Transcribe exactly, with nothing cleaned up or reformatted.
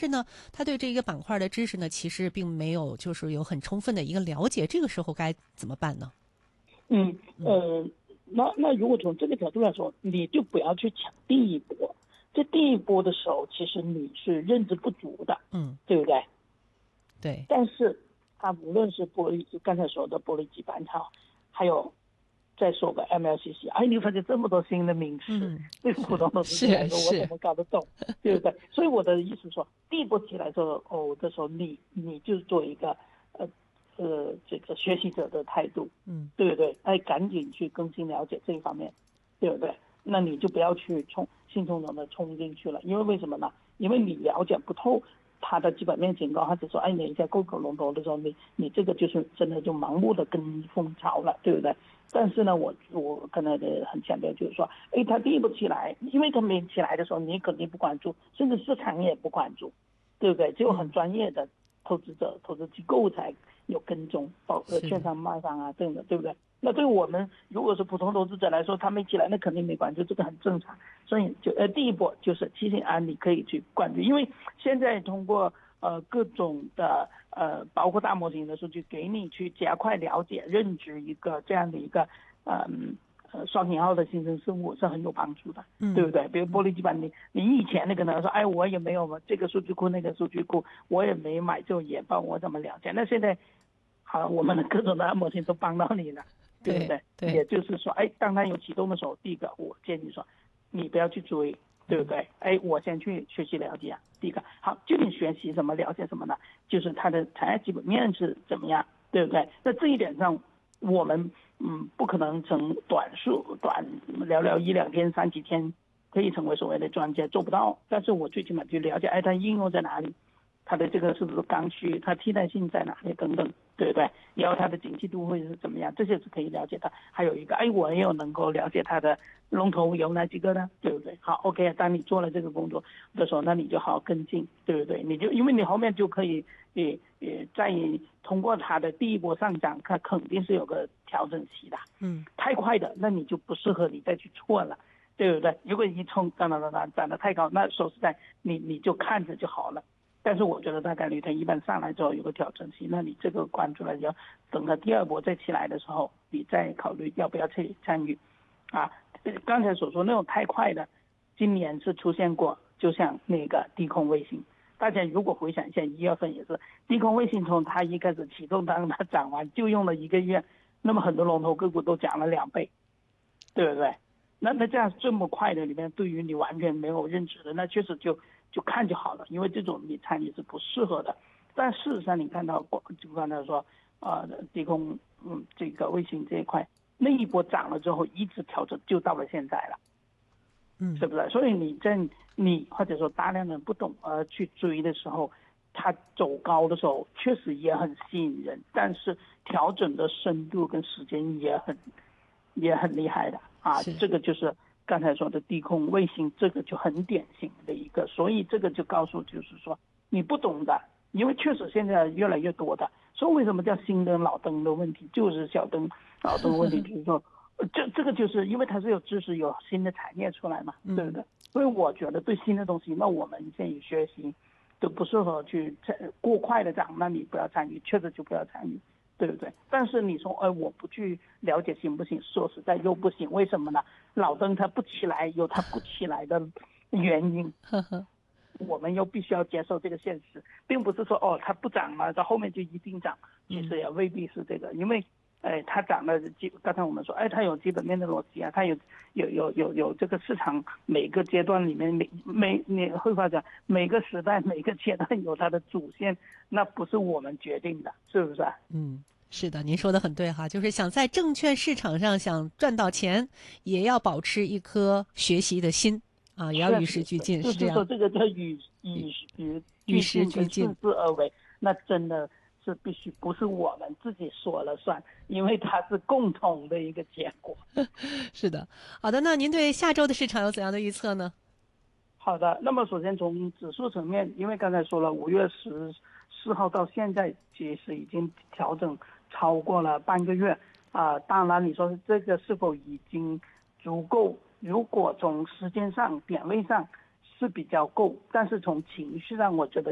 是呢，他对这一个板块的知识呢，其实并没有就是有很充分的一个了解，这个时候该怎么办呢？ 嗯呃，那那如果从这个角度来说，你就不要去抢第一波。在第一波的时候，其实你是认知不足的， 嗯， 对不对？ 对， 但是它无论是玻璃，刚才说的玻璃基板厂，还有再说个 M L C C， 哎，你发现这么多新的名词， 嗯， 对普通投资者来说，我怎是是， 么搞得懂，对不对？所以我的意思说，第一波起来之后，哦的时候，你你就做一个呃呃这个学习者的态度， 嗯， 对不对？哎，赶紧去更新了解这一方面，对不对？那你就不要去冲兴冲冲的冲进去了，因为为什么呢？因为你了解不透它的基本面情况，或者说哎你在购口龙头的时候，你你这个就是真的就盲目的跟风潮了，对不对？但是呢，我我刚才很强调就是说，哎，它第一步起来，因为它没起来的时候，你肯定不关注，甚至市场也不关注，对不对？只有很专业的投资者、投资机构才有跟踪，包括券商、卖方啊这样的，对不对？那对我们如果是普通投资者来说，他没起来，那肯定没关注，这个很正常。所以就呃，第一步就是提醒啊，你可以去关注，因为现在通过呃各种的呃包括大模型的数据，给你去加快了解、认知一个这样的一个嗯呃双引号的新生事物是很有帮助的， 嗯， 对不对？比如玻璃基板，你你以前那个呢说，哎，我也没有这个数据库那个数据库，我也没买这种研报，我怎么了解？那现在好，我们的各种的大模型都帮到你了。对不对？ 对， 也就是说，哎，当它有启动的时候，第一个我建议说，你不要去追，对不对？哎，我先去学习了解啊。第一个，好，就你学习什么，了解什么呢？就是它的产业基本面是怎么样，对不对？那这一点上，我们嗯不可能从短数短聊聊一两天、三几天可以成为所谓的专家，做不到。但是我最起码就了解，哎，它应用在哪里？它的这个是不是刚需，它替代性在哪里等等，对不对？然后它的景气度会是怎么样，这些是可以了解的。还有一个，哎，我也有能够了解它的龙头有哪几个呢？对不对？好 ，OK， 当你做了这个工作的时候，那你就好好跟进，对不对？你就因为你后面就可以也也在通过它的第一波上涨，它肯定是有个调整期的， 嗯， 太快的那你就不适合你再去错了。对不对？如果你冲涨涨涨涨涨得太高，那说实在，你你就看着就好了。但是我觉得大概率它一般上来之后有个调整期，那你这个关注了，要等它第二波再起来的时候，你再考虑要不要去参与。啊，刚才所说那种太快的，今年是出现过，就像那个低空卫星，大家如果回想一下，一月份也是低空卫星从它一开始启动，当它涨完就用了一个月，那么很多龙头个股都涨了两倍，对不对？那那这样这么快的里面，对于你完全没有认知的，那确实就就看就好了，因为这种你参与是不适合的。但事实上，你看到就刚才说，呃，低空嗯这个卫星这一块，那一波涨了之后，一直调整就到了现在了， 嗯， 是不是？所以你在你或者说大量人不懂而去追的时候，它走高的时候确实也很吸引人，但是调整的深度跟时间也很也很厉害的啊，这个就是刚才说的低空卫星，这个就很典型的一个，所以这个就告诉就是说你不懂的，因为确实现在越来越多的，所以为什么叫新灯老灯的问题，就是小灯老灯的问题，就是说这这个就是因为它是有知识有新的产业出来嘛，对不对？所以我觉得对新的东西，那我们建议学习都不适合去过快的涨，那你不要参与，确实就不要参与。对不对？但是你说，哎，我不去了解行不行？说实在又不行，为什么呢？老灯它不起来，有它不起来的原因，我们又必须要接受这个现实，并不是说哦它不涨了，到后面就一定涨，其实也未必是这个，因为，哎，它涨了，刚才我们说，哎，它有基本面的逻辑啊，它有有有有有这个市场每个阶段里面每每你会发现每个时代每个阶段有它的主线，那不是我们决定的，是不是？ 嗯。是的，您说的很对哈，就是想在证券市场上想赚到钱，也要保持一颗学习的心啊，也要与时俱进， 是这样。 说这个叫与与与与俱进跟时俱进， 顺势而为，那真的是必须不是我们自己说了算，因为它是共同的一个结果。 是的，好的，那您对下周的市场有怎样的预测呢？ 好的，那么首先从指数层面，因为刚才说了，五月十四号到现在其实已经调整超过了半个月啊、呃。当然，你说这个是否已经足够？如果从时间上、点位上是比较够，但是从情绪上，我觉得